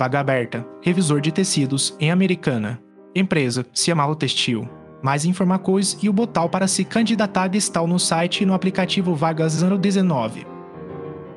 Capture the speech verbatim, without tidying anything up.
Vaga aberta, revisor de tecidos em Americana. Empresa, Ciamalo Textil. Mais informações e o botão para se candidatar estão no site e no aplicativo Vagas ano dezenove.